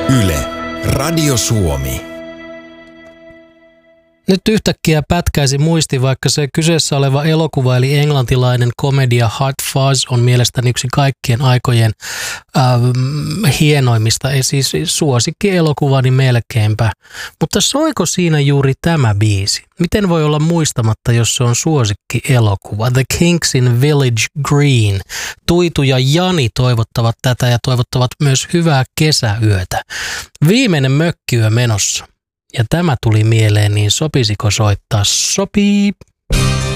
Yle, Radio Suomi. Nyt yhtäkkiä pätkäisi muisti, vaikka se kyseessä oleva elokuva eli englantilainen komedia Hot Fuzz on mielestäni yksi kaikkien aikojen hienoimmista, siis suosikkielokuvani melkeinpä. Mutta soiko siinä juuri tämä biisi? Miten voi olla muistamatta, jos se on suosikkielokuva? The Kinks in Village Green. Tuitu ja Jani toivottavat tätä ja toivottavat myös hyvää kesäyötä. Viimeinen mökkiyö menossa. Ja tämä tuli mieleen, niin sopisiko soittaa? Sopii.